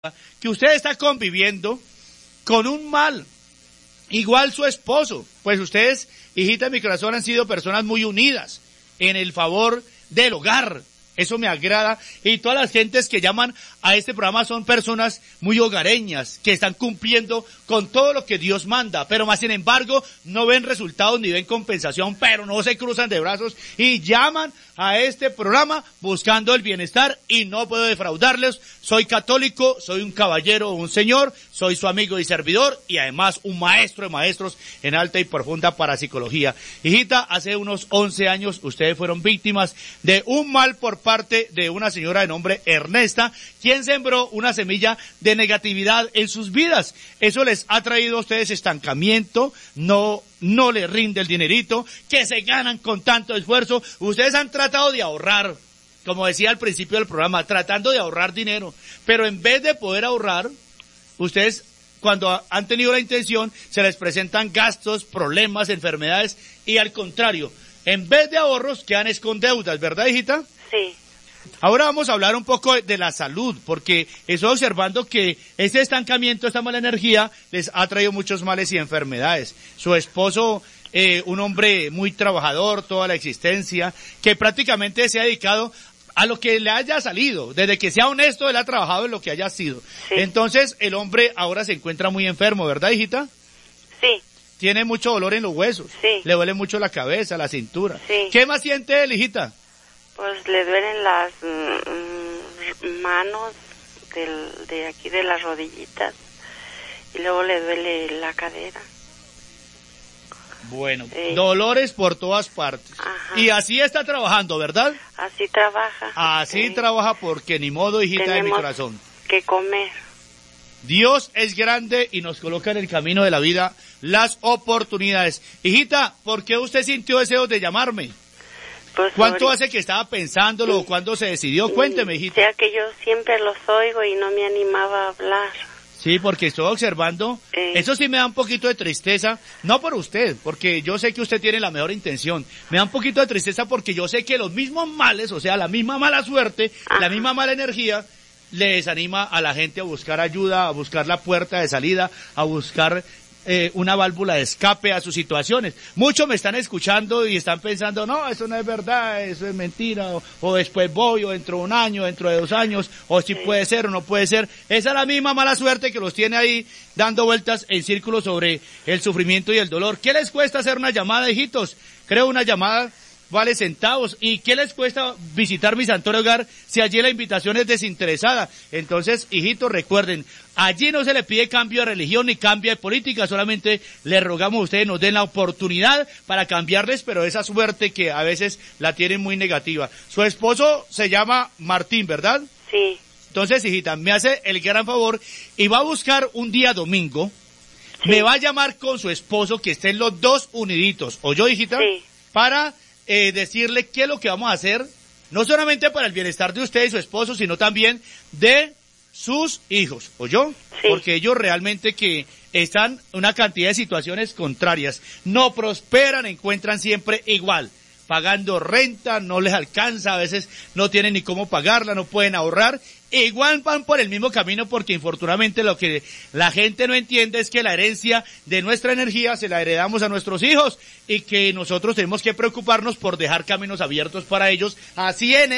que usted está conviviendo con un mal, igual su esposo, pues ustedes, hijita de mi corazón, han sido personas muy unidas en el favor del hogar. Eso me agrada, y todas las gentes que llaman a este programa son personas muy hogareñas, que están cumpliendo con todo lo que Dios manda, pero más sin embargo no ven resultados ni ven compensación, pero no se cruzan de brazos y llaman a este programa buscando el bienestar, y no puedo defraudarles. Soy católico, soy un caballero, un señor, soy su amigo y servidor, y además un maestro de maestros en alta y profunda parapsicología. Hijita, hace unos 11 años ustedes fueron víctimas de un mal por parte de una señora de nombre Ernesta, quien sembró una semilla de negatividad en sus vidas. Eso les ha traído a ustedes estancamiento, no les rinde el dinerito que se ganan con tanto esfuerzo. Ustedes han tratado de ahorrar, como decía al principio del programa, tratando de ahorrar dinero, pero en vez de poder ahorrar, ustedes, cuando han tenido la intención, se les presentan gastos, problemas, enfermedades, y al contrario, en vez de ahorros, quedan con deudas, ¿verdad, hijita? Sí. Ahora vamos a hablar un poco de la salud, porque estoy observando que este estancamiento, esta mala energía, les ha traído muchos males y enfermedades. Su esposo, un hombre muy trabajador toda la existencia, que prácticamente se ha dedicado a lo que le haya salido. Desde que sea honesto, él ha trabajado en lo que haya sido. Sí. Entonces, el hombre ahora se encuentra muy enfermo, ¿verdad, hijita? Sí. Tiene mucho dolor en los huesos. Sí. Le duele mucho la cabeza, la cintura. Sí. ¿Qué más siente él, hijita? Pues le duelen las manos de aquí de las rodillitas, y luego le duele la cadera. Bueno, sí. Dolores por todas partes. Ajá. Y así está trabajando, ¿verdad? Así trabaja. Así sí. Trabaja, porque ni modo, hijita. Tenemos de mi corazón. Que comer. Dios es grande y nos coloca en el camino de la vida las oportunidades. Hijita, ¿por qué usted sintió deseo de llamarme? Pues ¿cuánto hace que estaba pensándolo? Sí. ¿Cuándo se decidió? Cuénteme, hijita. Ya que yo siempre los oigo y no me animaba a hablar. Sí, porque estoy observando, eso sí me da un poquito de tristeza, no por usted, porque yo sé que usted tiene la mejor intención, me da un poquito de tristeza porque yo sé que los mismos males, o sea, la misma mala suerte, la misma mala energía, le desanima a la gente a buscar ayuda, a buscar la puerta de salida, a buscar una válvula de escape a sus situaciones. Muchos me están escuchando y están pensando, no, eso no es verdad, eso es mentira, o después voy, o dentro de un año, dentro de 2 años, o si puede ser o no puede ser. Esa es la misma mala suerte que los tiene ahí dando vueltas en círculos sobre el sufrimiento y el dolor. ¿Qué les cuesta hacer una llamada, hijitos? Creo una llamada vale centavos. ¿Y qué les cuesta visitar mi santuario hogar si allí la invitación es desinteresada? Entonces, hijitos, recuerden, allí no se le pide cambio de religión ni cambio de política, solamente le rogamos a ustedes nos den la oportunidad para cambiarles, pero esa suerte que a veces la tienen muy negativa. Su esposo se llama Martín, ¿verdad? Sí. Entonces, hijita, me hace el gran favor y va a buscar un día domingo, sí. Me va a llamar con su esposo, que estén los dos uniditos, ¿oyó, hijita? Sí. Para decirle qué es lo que vamos a hacer, no solamente para el bienestar de usted y su esposo, sino también de sus hijos, ¿oyó? Sí. Porque ellos realmente que están en una cantidad de situaciones contrarias, no prosperan, encuentran siempre igual, pagando renta, no les alcanza, a veces no tienen ni cómo pagarla, no pueden ahorrar, igual van por el mismo camino, porque infortunadamente lo que la gente no entiende es que la herencia de nuestra energía se la heredamos a nuestros hijos, y que nosotros tenemos que preocuparnos por dejar caminos abiertos para ellos, así en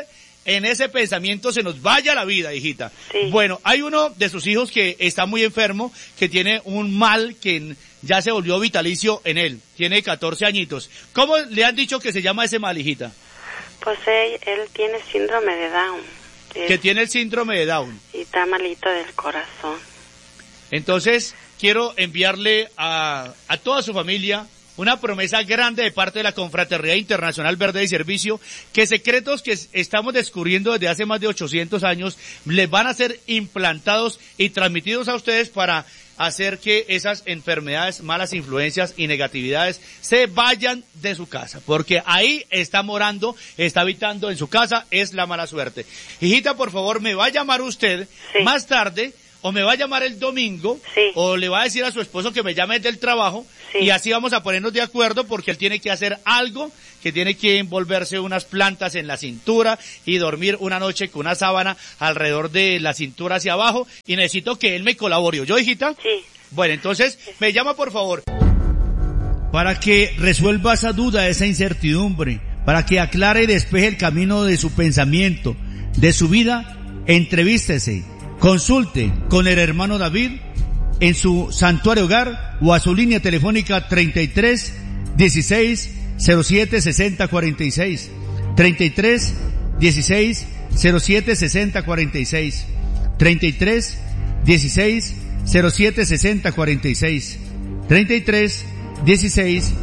ese pensamiento se nos vaya la vida, hijita. Sí. Bueno, hay uno de sus hijos que está muy enfermo, que tiene un mal que ya se volvió vitalicio en él, tiene 14 añitos. ¿Cómo le han dicho que se llama ese mal, hijita? Pues él tiene síndrome de Down. Que tiene el síndrome de Down. Y está malito del corazón. Entonces, quiero enviarle a toda su familia una promesa grande de parte de la Confraternidad Internacional Verde y Servicio, que secretos que estamos descubriendo desde hace más de 800 años les van a ser implantados y transmitidos a ustedes para hacer que esas enfermedades, malas influencias y negatividades se vayan de su casa, porque ahí está morando, está habitando en su casa, es la mala suerte. Hijita, por favor, me va a llamar usted, sí. Más tarde, o me va a llamar el domingo, Sí. o le va a decir a su esposo que me llame del trabajo, Sí. y así vamos a ponernos de acuerdo porque él tiene que hacer algo, que tiene que envolverse unas plantas en la cintura y dormir una noche con una sábana alrededor de la cintura hacia abajo, y necesito que él me colabore. ¿Yo, hijita? Sí. Bueno, entonces, me llama por favor. Para que resuelva esa duda, esa incertidumbre, para que aclare y despeje el camino de su pensamiento, de su vida, entrevístese, consulte con el hermano David en su santuario hogar o a su línea telefónica 33 16 07 60 46, 33 16 07 60 46, 33 16 07 60 46, 33 16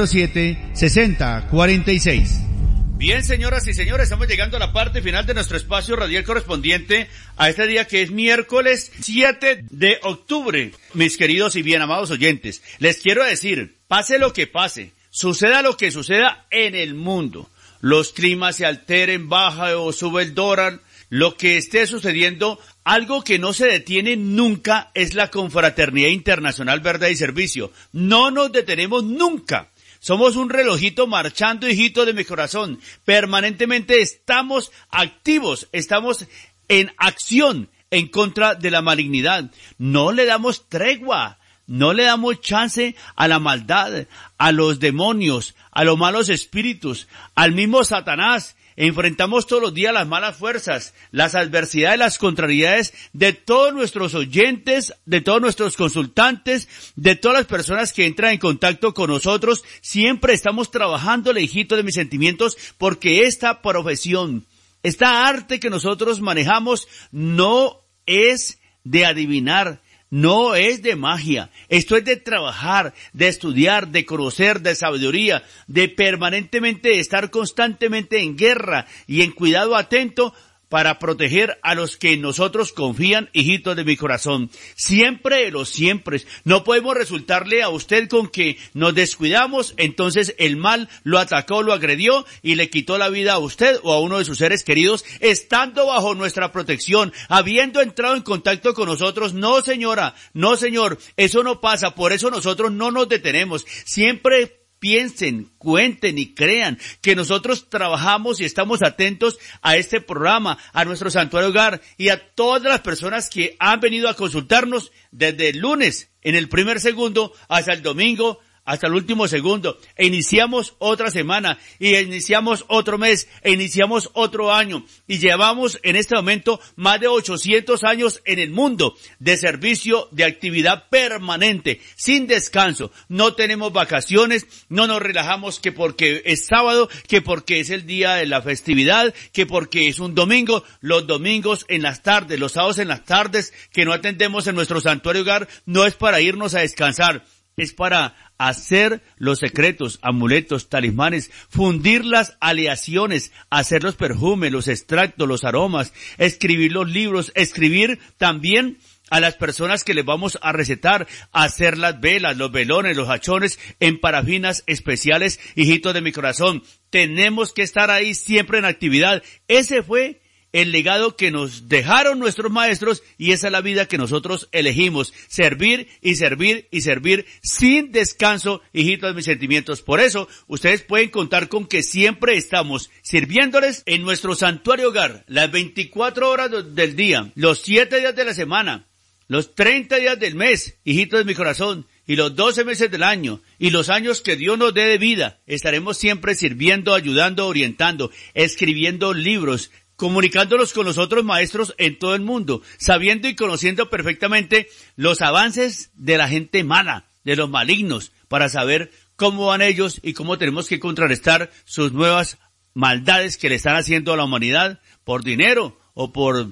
07 60 46. Bien, señoras y señores, estamos llegando a la parte final de nuestro espacio radial correspondiente a este día que es miércoles 7 de octubre. Mis queridos y bien amados oyentes, les quiero decir, pase lo que pase, suceda lo que suceda en el mundo, los climas se alteren, baja o sube el dólar, lo que esté sucediendo, algo que no se detiene nunca es la confraternidad internacional Verdad y Servicio. No nos detenemos nunca. Somos un relojito marchando, hijito de mi corazón. Permanentemente estamos activos, estamos en acción en contra de la malignidad. No le damos tregua, no le damos chance a la maldad, a los demonios, a los malos espíritus, al mismo Satanás. Enfrentamos todos los días las malas fuerzas, las adversidades, las contrariedades de todos nuestros oyentes, de todos nuestros consultantes, de todas las personas que entran en contacto con nosotros. Siempre estamos trabajando, hijito de mis sentimientos, porque esta profesión, esta arte que nosotros manejamos no es de adivinar, no es de magia, esto es de trabajar, de estudiar, de conocer, de sabiduría, de permanentemente estar constantemente en guerra y en cuidado atento para proteger a los que en nosotros confían, hijitos de mi corazón. Siempre de los siempre. No podemos resultarle a usted con que nos descuidamos, entonces el mal lo atacó, lo agredió y le quitó la vida a usted o a uno de sus seres queridos, estando bajo nuestra protección, habiendo entrado en contacto con nosotros. No, señora, no, señor, eso no pasa, por eso nosotros no nos detenemos. Siempre piensen, cuenten y crean que nosotros trabajamos y estamos atentos a este programa, a nuestro santuario hogar y a todas las personas que han venido a consultarnos desde el lunes en el primer segundo hasta el domingo, hasta el último segundo. E iniciamos otra semana, y iniciamos otro mes, e iniciamos otro año, y llevamos en este momento más de 800 años en el mundo de servicio, de actividad permanente, sin descanso. No tenemos vacaciones, no nos relajamos que porque es sábado, que porque es el día de la festividad, que porque es un domingo. Los domingos en las tardes, los sábados en las tardes que no atendemos en nuestro santuario hogar, no es para irnos a descansar, es para hacer los secretos, amuletos, talismanes, fundir las aleaciones, hacer los perfumes, los extractos, los aromas, escribir los libros, escribir también a las personas que les vamos a recetar, hacer las velas, los velones, los hachones en parafinas especiales, hijitos de mi corazón. Tenemos que estar ahí siempre en actividad. Ese fue el legado que nos dejaron nuestros maestros y esa es la vida que nosotros elegimos. Servir y servir y servir sin descanso, hijitos de mis sentimientos. Por eso, ustedes pueden contar con que siempre estamos sirviéndoles en nuestro santuario hogar, las 24 horas del día, los 7 días de la semana, los 30 días del mes, hijitos de mi corazón, y los 12 meses del año, y los años que Dios nos dé de vida. Estaremos siempre sirviendo, ayudando, orientando, escribiendo libros, comunicándonos con los otros maestros en todo el mundo, sabiendo y conociendo perfectamente los avances de la gente mala, de los malignos, para saber cómo van ellos y cómo tenemos que contrarrestar sus nuevas maldades que le están haciendo a la humanidad por dinero o por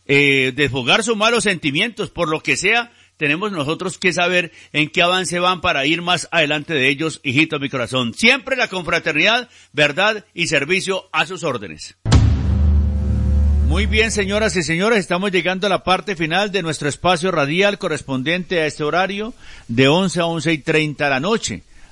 desfogar sus malos sentimientos, por lo que sea. Tenemos nosotros que saber en qué avance van para ir más adelante de ellos, hijito de mi corazón. Siempre la confraternidad, verdad y servicio a sus órdenes. Muy bien, señoras y señores, estamos llegando a la parte final de nuestro espacio radial correspondiente a este horario de 11 a 11:30 de la noche.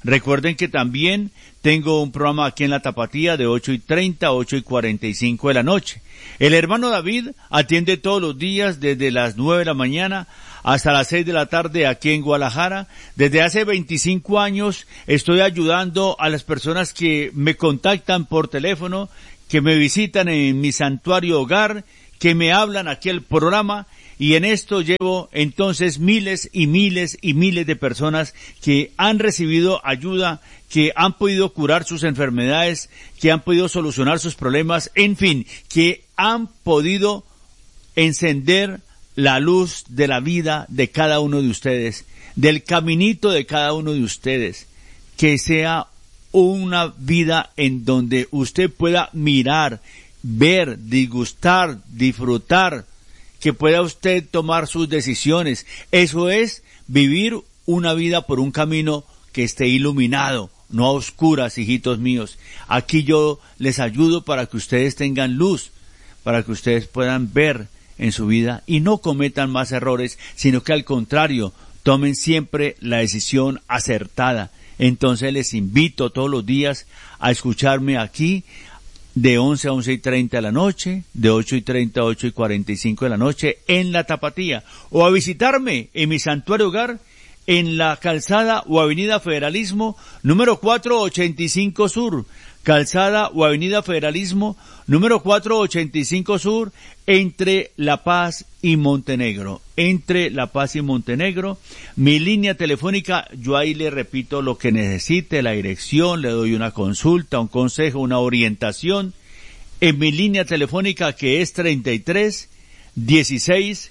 Recuerden que también tengo un programa aquí en La Tapatía de 8:30 a 8:45 de la noche. El hermano David atiende todos los días desde las 9 de la mañana hasta las 6 de la tarde aquí en Guadalajara. Desde hace 25 años estoy ayudando a las personas que me contactan por teléfono, que me visitan en mi santuario hogar, que me hablan aquí al programa, y en esto llevo entonces miles y miles y miles de personas que han recibido ayuda, que han podido curar sus enfermedades, que han podido solucionar sus problemas, en fin, que han podido encender la luz de la vida de cada uno de ustedes, del caminito de cada uno de ustedes, que sea una vida en donde usted pueda mirar, ver, disgustar, disfrutar, que pueda usted tomar sus decisiones. Eso es vivir una vida por un camino que esté iluminado, no a oscuras, hijitos míos. Aquí yo les ayudo para que ustedes tengan luz, para que ustedes puedan ver en su vida y no cometan más errores, sino que al contrario, tomen siempre la decisión acertada. Entonces les invito todos los días a escucharme aquí, de 11 a 11:30 de la noche, de 8:30 a 8:45 de la noche, en La Tapatía, o a visitarme en mi santuario hogar, en la calzada o avenida Federalismo, número 485 Sur, calzada o avenida Federalismo, número 485 Sur, entre La Paz y Montenegro. Entre La Paz y Montenegro, mi línea telefónica, yo ahí le repito lo que necesite, la dirección, le doy una consulta, un consejo, una orientación, en mi línea telefónica que es 33 16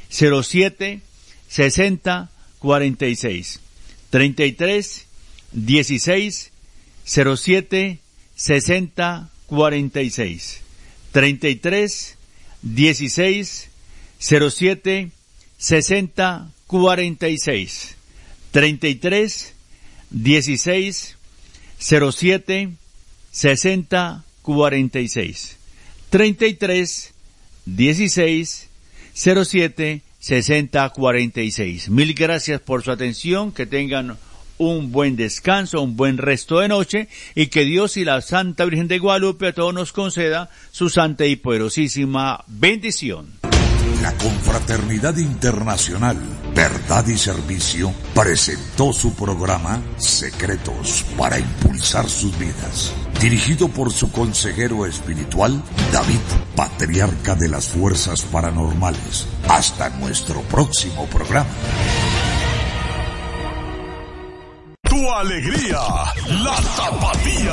07 60 46. 33 16 07 60 46. 33 16 07 60 46. 33 16 07 60 46. 33 16 07 60 46. Mil gracias por su atención, que tengan un buen descanso, un buen resto de noche, y que Dios y la Santa Virgen de Guadalupe a todos nos conceda su santa y poderosísima bendición. La Confraternidad Internacional Verdad y Servicio presentó su programa Secretos para Impulsar Sus Vidas, dirigido por su consejero espiritual David, patriarca de las fuerzas paranormales. Hasta nuestro próximo programa. Tu alegría, la Tapatía.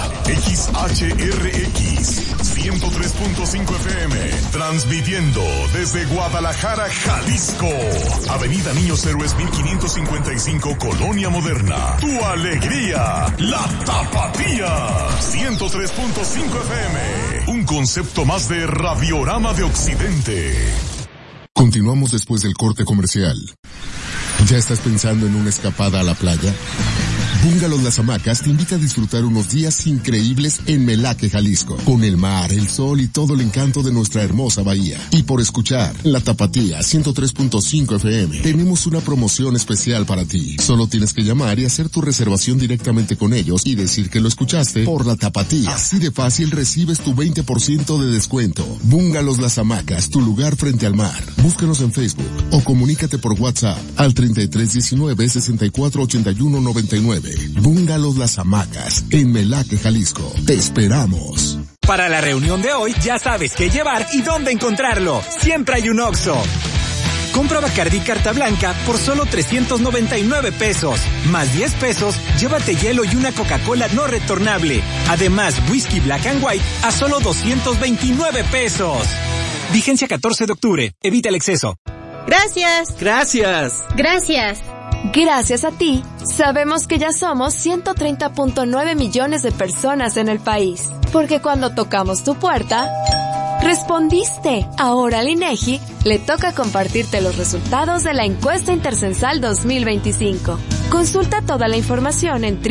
XHRX 103.5 FM, transmitiendo desde Guadalajara, Jalisco. Avenida Niños Héroes 1555, Colonia Moderna. Tu alegría, la Tapatía. 103.5 FM, un concepto más de Radiorama de Occidente. Continuamos después del corte comercial. ¿Ya estás pensando en una escapada a la playa? Bungalows Las Hamacas te invita a disfrutar unos días increíbles en Melaque, Jalisco, con el mar, el sol y todo el encanto de nuestra hermosa bahía. Y por escuchar La Tapatía 103.5 FM, tenemos una promoción especial para ti. Solo tienes que llamar y hacer tu reservación directamente con ellos y decir que lo escuchaste por La Tapatía. Así de fácil recibes tu 20% de descuento. Bungalows Las Hamacas, tu lugar frente al mar. Búscanos en Facebook o comunícate por WhatsApp al 3319 6481 99. Bungalows Las Hamacas, en Melaque, Jalisco. Te esperamos. Para la reunión de hoy ya sabes qué llevar y dónde encontrarlo. Siempre hay un Oxxo. Compra Bacardí Carta Blanca por solo 399 pesos. Más 10 pesos, llévate hielo y una Coca-Cola no retornable. Además, whisky Black and White a solo 229 pesos. Vigencia 14 de octubre. Evita el exceso. Gracias. Gracias. Gracias. Gracias a ti, sabemos que ya somos 130.9 millones de personas en el país. Porque cuando tocamos tu puerta, respondiste. Ahora al INEGI le toca compartirte los resultados de la encuesta intercensal 2025. Consulta toda la información en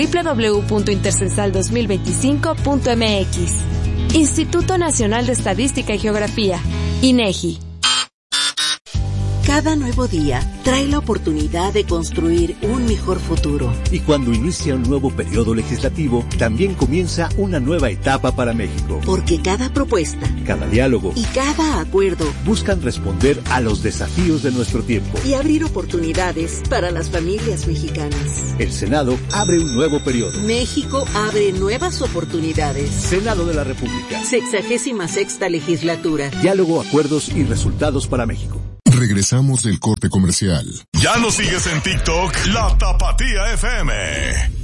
www.intercensal2025.mx. Instituto Nacional de Estadística y Geografía, INEGI. Cada nuevo día trae la oportunidad de construir un mejor futuro. Y cuando inicia un nuevo periodo legislativo, también comienza una nueva etapa para México. Porque cada propuesta, cada diálogo y cada acuerdo buscan responder a los desafíos de nuestro tiempo y abrir oportunidades para las familias mexicanas. El Senado abre un nuevo periodo. México abre nuevas oportunidades. Senado de la República. 66ª legislatura. Diálogo, acuerdos y resultados para México. Regresamos del corte comercial. Ya nos sigues en TikTok, La Tapatía FM.